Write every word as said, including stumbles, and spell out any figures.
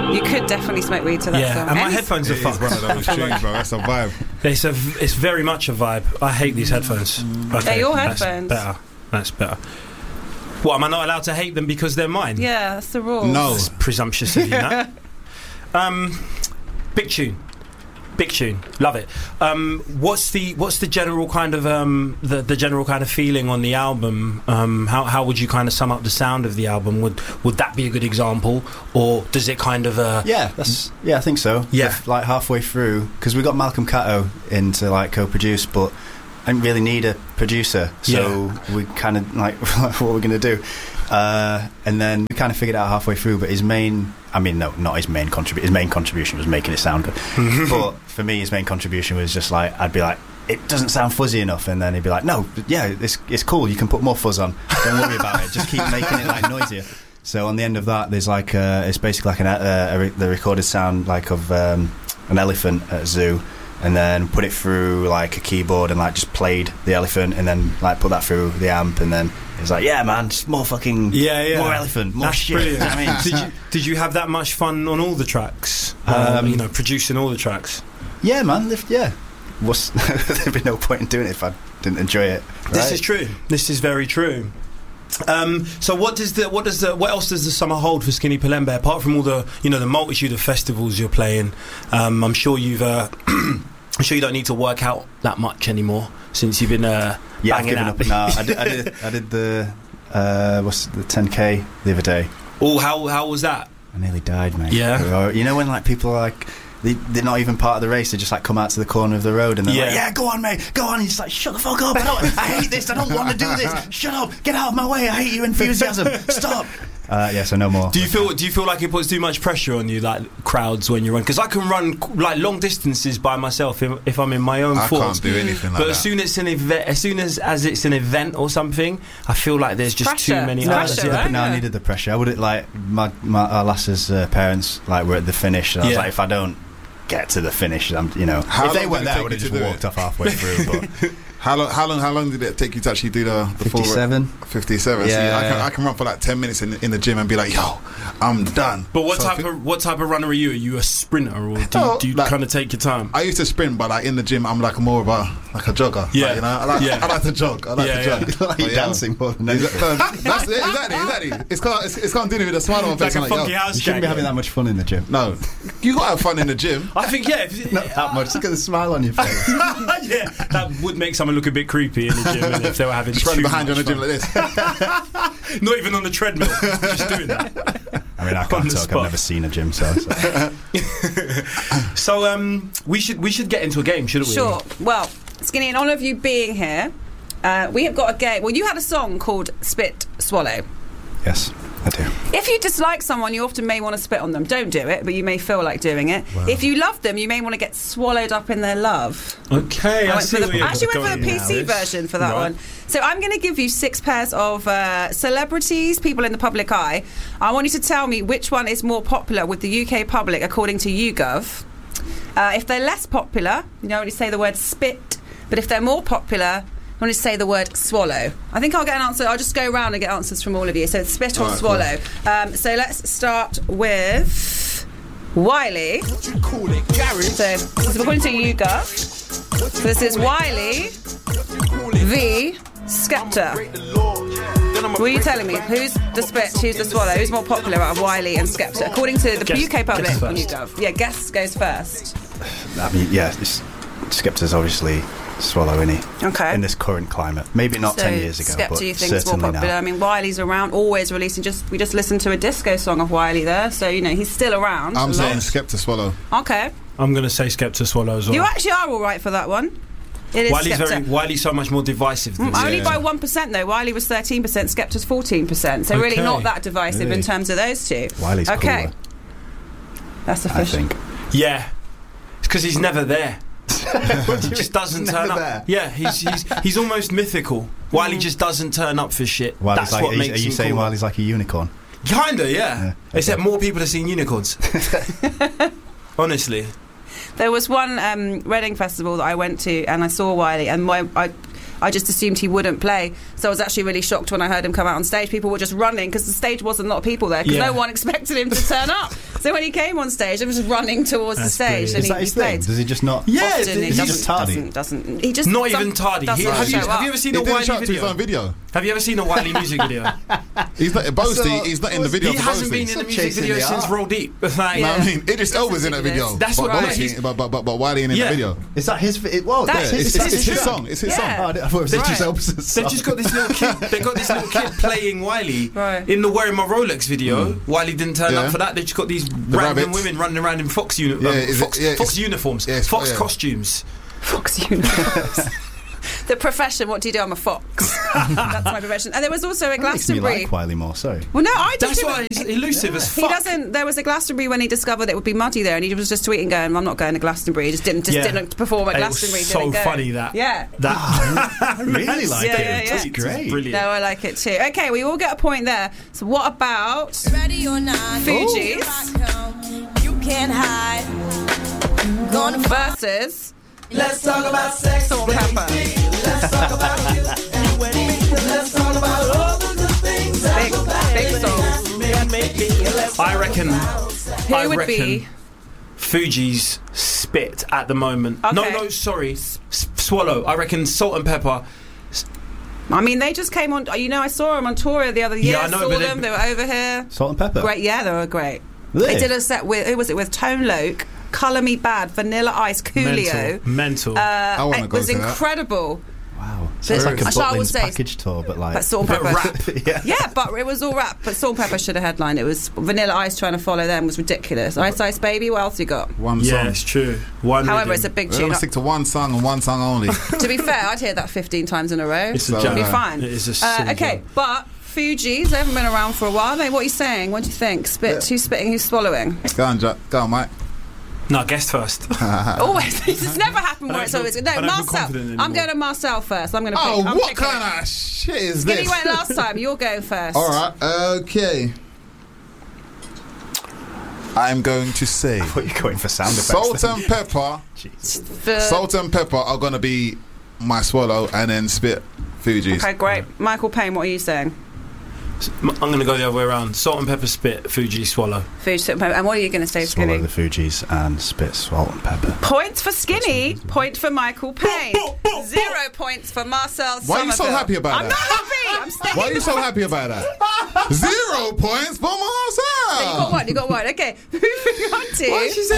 You could definitely smoke weed to that yeah, song. and my Any- headphones are It is fucked. one of those tunes, bro. That's a vibe. It's a, it's very much a vibe. I hate these headphones. Okay, They're your that's headphones. better. That's better. What, am I not allowed to hate them because they're mine? Yeah, that's the rule. No. That's presumptuous of you, Nat. Um, big tune. Big tune. Love it. Um, what's the what's the general kind of um, the, the general kind of feeling on the album? Um, how how would you kind of sum up the sound of the album? Would would that be a good example, or does it kind of uh, Yeah, that's yeah, I think so. Yeah. If, like halfway through, because we got Malcolm Cato in to like co-produce, but I didn't really need a producer, so we kind of like what we're gonna do, uh, and then we kind of figured out halfway through. But his main, I mean, no, not his main contribution. His main contribution was making it sound good. But for me, his main contribution was just like I'd be like, it doesn't sound fuzzy enough, and then he'd be like, no, yeah, it's it's cool. You can put more fuzz on. Don't worry about it. Just keep making it like noisier. So on the end of that, there's like uh, it's basically like an, uh, a re- the recorded sound like of um, an elephant at a zoo, and then put it through like a keyboard and like just played the elephant, and then like put that through the amp, and then it's like, yeah, man, just more fucking yeah yeah more elephant, more That's shit. brilliant. I mean, did you did you have that much fun on all the tracks? Um, Um, you know, producing all the tracks. yeah, man, if, yeah. Was there'd be no point in doing it if I didn't enjoy it. This right? is true. This is very true. Um, so what does the what does the what else does the summer hold for Skinny Palembe apart from all the you know the multitude of festivals you're playing? Um, I'm sure you've uh, I'm sure you don't need to work out that much anymore since you've been uh, Yeah, I've banging given out. up. No, I did. I did, I did the uh, what's the ten K the other day. Oh, how how was that? I nearly died, mate. Yeah. You know when like people are like they, they're not even part of the race. They just like come out to the corner of the road and they're Yeah. like, "Yeah, go on, mate, go on." And he's like, "Shut the fuck up! I, don't, I hate this. I don't want to do this. Shut up! Get out of my way! I hate your enthusiasm. Stop!" Uh, yeah, so no more. Do you feel do you feel like it puts too much pressure on you, like crowds when you run? Because I can run like long distances by myself if, if I'm in my own I force. can't do anything like but that. as soon as it's an event, as soon as as it's an event or something, I feel like there's just Pressure. too many It's No, others. pressure, yeah, right? but no, I Yeah. needed the pressure. I would like my, my our lass's uh, parents like were at the finish, and I was Yeah. like, if I don't get to the finish, I'm you know, How if they long weren't did it there, I take would have you just to do walked it? off halfway through. But How long? How long? How long did it take you to actually do the, the full? fifty-seven. fifty-seven. See, Yeah. I can, I can run for like ten minutes in, in the gym and be like, "Yo, I'm done." But what So I type think- of what type of runner are you? Are you a sprinter or do you, Oh, do you like- kind of take your time? I used to sprint, but like in the gym, I'm like more of a like a jogger. Yeah. Like, you know, I like, Yeah. I like to jog. I like Yeah, to yeah. jog. like But yeah. dancing more than Is anything. that- no, that's it. Exactly. Exactly. It's can't. It's, it's can't do it with a smile on my Like face. a I'm funky yo, house You shouldn't be jack. having that much fun in the gym. No, you gotta have fun in the gym. I think yeah, if, Not that much. Look at the smile on your face. yeah, that would make someone look a bit creepy in the gym and if they were having Just too running behind you much on the gym fun. like this. Not even on the treadmill, just doing that. I mean, I On can't the talk. spot. I've never seen a gym, so. so. So um, we should we should get into a game, shouldn't we? Sure. Well, Skinny, in honour of you being here, uh, we have got a game. Well, you had a song called Spit Swallow. Yes, I do. If you dislike someone, you often may want to spit on them. Don't do it, but you may feel like doing it. If you love them, you may want to get swallowed up in their love. Okay, I, I went see for where the, you're actually went for going the P now, C this. version for that Right. one. So I'm going to give you six pairs of uh, celebrities, people in the public eye. I want you to tell me which one is more popular with the U K public according to YouGov. Uh, if they're less popular, you don't really say the word spit, but if they're more popular, I want to say the word swallow. I think I'll get an answer. I'll just go around and get answers from all of you. So it's spit or Alright, swallow. Um, so let's start with Wiley. So this is according to YouGov. So this is Wiley v Skepta. What are you telling me? Who's the spit? Who's the swallow? Who's more popular out of Wiley and Skepta? According to the Guess- U K public guess on first. YouGov. Yeah, guess goes first. I mean, yeah, it's, Skepta's obviously swallow, isn't he? Okay. In this current climate, maybe not So ten years ago, Skepta, but you think is more certainly popular? now. I mean, Wiley's around, always releasing. Just we just listened to a disco song of Wiley there, so you know he's still around. I'm a saying lot. Skepta swallow. Okay, I'm going to say Skepta swallow as well. you actually are all right for that one. It is Wiley's Skepta. very Wiley's so much more divisive than Mm, Only Yeah. by one percent though. Wiley was thirteen percent, Skepta's fourteen percent. So really Okay. not that divisive in Really? terms of those two. Wiley's okay. cooler, That's I official. think. Yeah, it's because he's never there. He just doesn't Never turn up. there? Yeah, he's he's he's almost mythical. Wiley just doesn't turn up for shit. Wiley's That's like, what are you, makes are you him saying cool. Wiley's like a unicorn? Kinda, yeah. Yeah, Except okay. more people have seen unicorns. Honestly. There was one um, Reading festival that I went to, and I saw Wiley, and my I. I just assumed he wouldn't play, so I was actually really shocked when I heard him come out on stage. People were just running because the stage wasn't a lot of people there because Yeah. no one expected him to turn up. So when he came on stage, he was running towards That's the stage. brilliant. And Is he, that his he thing? played. Does he just not? Yeah, Often is he he doesn't, just tardy? doesn't, doesn't. He just Not some- even tardy. doesn't He- have, you, show have up. you ever seen He a didn't Wiley show up to his video? own video. Have you ever seen a Wiley music video? He's not Boasty. saw- He's not in the video. He for hasn't Boasty. been in the music Chasing video the since art. Roll Deep. Like, Yeah. No, I mean, Idris Elba's in that video. That's but right. Boasty- He's- But, but, but, but Wiley ain't in Yeah. the video. Is that his? It, well, That- that's Yeah, his. it's, This it's, is it's his true. song. It's his Yeah. song. Oh, I thought it was Right. just Elvis's They've song. just got this little kid. They got this little kid playing Wiley Right. in the Wearing My Rolex video. Wiley didn't turn Yeah. up for that. They just got these random rabbits. women running around in Fox uni- Yeah, um, is it- Fox, yeah, Fox it's- uniforms, yeah, it's- Fox yeah. costumes. Fox uniforms. The profession. What do you do? I'm a fox. That's my profession. And there was also a That makes me Glastonbury. like Wiley more. Sorry. Well, no, I That's just. why he's elusive as He fuck. doesn't. There was a Glastonbury when he discovered it would be muddy there, and he was just tweeting, going, "I'm not going to Glastonbury." He just didn't, just Yeah. didn't perform at And it was Glastonbury. so didn't go. funny that- Yeah. That I really like Yeah, it. yeah, yeah. That's great. Brilliant. No, I like it too. Okay, we all get a point there. So what about Ready or not, Fugees here I come. You can't hide. Gonna versus Let's talk about sex. Salt and Pepper? Let's talk about you and me. Let's talk about all the good things. Big, big songs. I reckon. Who I would reckon be? Fuji's spit at the moment. No, Okay. no, sorry, S- Swallow. I reckon Salt and Pepper. I mean, they just came on. You know, I saw them on tour the other year. Yeah, I know, saw but them. they- They were over here. Salt and pepper. Great, yeah, they were great. Really? They did a set with who was it with Tone Loc, Colour Me Bad, Vanilla Ice, Coolio. Mental. Mental. Uh, wanna it go was to that. incredible. Wow. Sounds But- like a That's what I would Butlins say. package tour, but like. But Salt and Bit Pepper. rap. yeah. Yeah, but it was all rap. But Salt and Pepper should have headlined. It was Vanilla Ice trying to follow them was ridiculous. Ice Ice Baby, what else you got? One yeah, song. it's true. One However, rhythm. it's a big We're tune. gonna stick to one song and one song only. To be fair, I'd hear that fifteen times in a row. It's a So, jam. It'd be uh, fine. It is a uh, silly okay, jam. but Fugees, they haven't been around for a while. Mate, what are you saying? What do you think? Spit, who's spitting, who's swallowing? Go on, Jack. Go on, Mike. No, guess first. Always. It's never happened I where don't it's always feel- No, I don't feel Marcel. confident I'm anymore. going to Marcel first. I'm going to pick. Oh, I'm what picking kind it. of shit is Skinny this? went last time. You're going first. All right. Okay. I'm going to say I thought you were going for sound effects. salt then. and pepper. Jesus. For- Salt and pepper are gonna be my swallow, and then spit Fugees. Okay, great. Michael Payne, what are you saying? I'm going to go the other way around. Salt and Pepper spit, Fuji swallow. Fugees, Salt and Pepper. And what are you going to say, Swallow Skinny? the Fugees and spit salt and pepper. Points for Skinny, point for Michael Payne. Zero points for Marcel Why are you so Somerville. happy about I'm that? not happy. I'm sticking Why are you so happy about that? Zero points for You got Marcel. one, you got one. Okay, moving on to... Why did she say